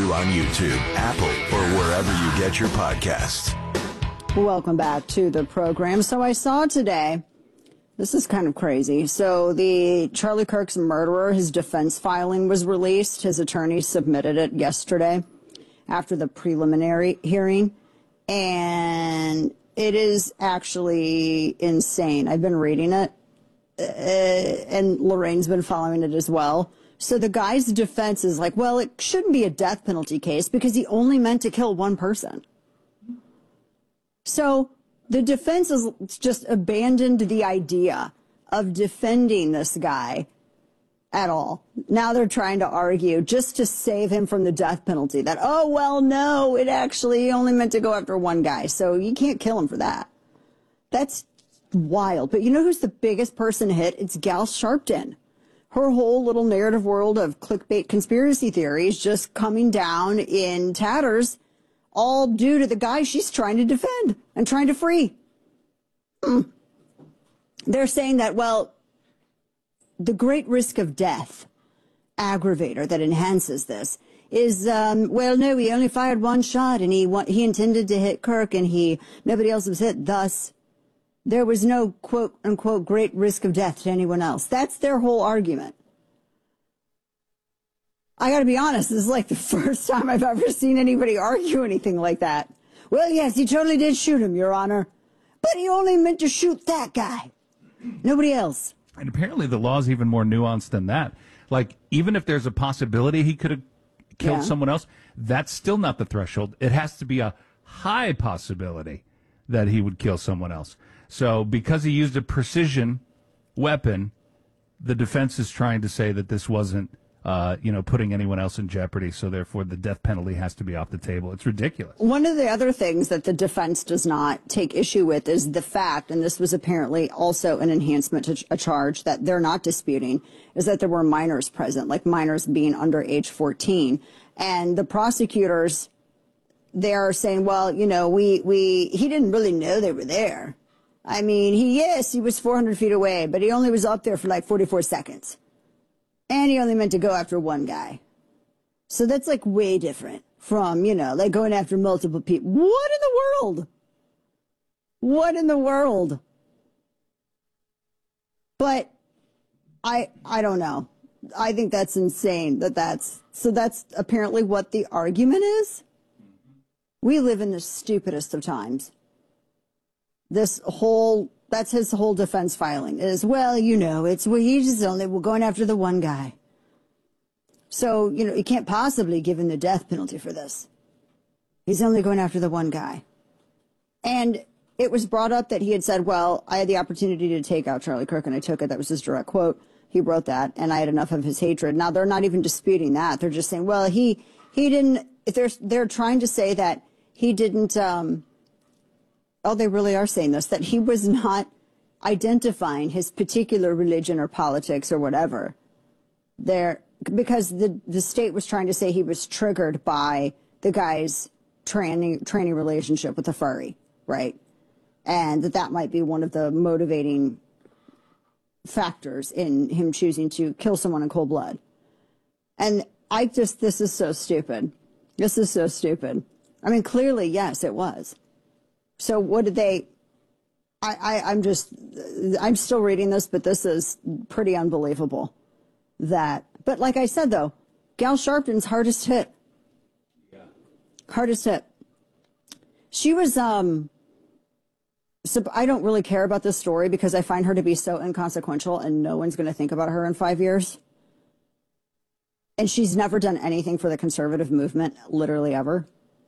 too on YouTube, Apple, or wherever you get your podcasts. Welcome back to the program. So I saw today, this is kind of crazy. So the Charlie Kirk's murderer, his defense filing was released. His attorney submitted it yesterday after the preliminary hearing. And it is actually insane. I've been reading it, and Lorraine's been following it as well. So the guy's defense is like, well, it shouldn't be a death penalty case because he only meant to kill one person. So the defense has just abandoned the idea of defending this guy at all. Now they're trying to argue just to save him from the death penalty that, oh, well, no, it actually only meant to go after one guy. So you can't kill him for that. That's wild. But you know who's the biggest person hit? It's Gal Sharpton. Her whole little narrative world of clickbait conspiracy theories just coming down in tatters, all due to the guy she's trying to defend and trying to free. They're saying that, well, the great risk of death aggravator that enhances this is, well, no, he only fired one shot and he intended to hit Kirk and nobody else was hit. Thus, there was no quote unquote great risk of death to anyone else. That's their whole argument. I got to be honest, this is like the first time I've ever seen anybody argue anything like that. Well, yes, he totally did shoot him, Your Honor, but he only meant to shoot that guy. Nobody else. And apparently the law is even more nuanced than that. Like, even if there's a possibility he could have killed someone else, that's still not the threshold. It has to be a high possibility that he would kill someone else. So because he used a precision weapon, the defense is trying to say that this wasn't, putting anyone else in jeopardy. So therefore the death penalty has to be off the table. It's ridiculous. One of the other things that the defense does not take issue with is the fact, and this was apparently also an enhancement to a charge that they're not disputing, is that there were minors present, like minors being under age 14. And the prosecutors, they're saying, well, he didn't really know they were there. I mean, he was 400 feet away, but he only was up there for like 44 seconds. And he only meant to go after one guy. So that's like way different from, like going after multiple people. What in the world? What in the world? But I don't know. I think that's insane that's apparently what the argument is. We live in the stupidest of times. That's his whole defense filing is, well, we're going after the one guy. So, you can't possibly give him the death penalty for this. He's only going after the one guy. And it was brought up that he had said, well, I had the opportunity to take out Charlie Kirk and I took it. That was his direct quote. He wrote that and I had enough of his hatred. Now they're not even disputing that. They're just saying, well, he didn't, they're trying to say that he didn't, they really are saying this, that he was not identifying his particular religion or politics or whatever there, because the state was trying to say he was triggered by the guy's training relationship with the furry, right? And that might be one of the motivating factors in him choosing to kill someone in cold blood. And this is so stupid. This is so stupid. I mean, clearly, yes, it was. So what did they, I'm still reading this, but this is pretty unbelievable but like I said, though, Gal Sharpton's hardest hit. Yeah. Hardest hit. She was, so I don't really care about this story because I find her to be so inconsequential and no one's going to think about her in 5 years. And she's never done anything for the conservative movement, literally ever.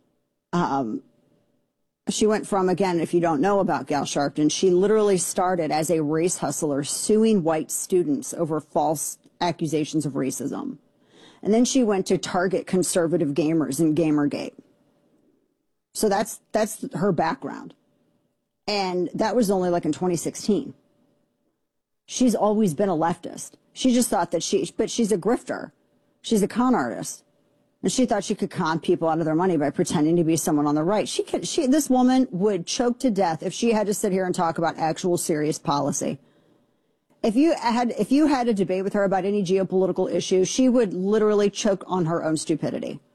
She went from, again, if you don't know about Gal Sharpton, she literally started as a race hustler suing white students over false accusations of racism. And then she went to target conservative gamers in Gamergate. So that's her background. And that was only like in 2016. She's always been a leftist. She just thought that but she's a grifter. She's a con artist. And she thought she could con people out of their money by pretending to be someone on the right. This woman would choke to death if she had to sit here and talk about actual serious policy. If you had a debate with her about any geopolitical issue, she would literally choke on her own stupidity.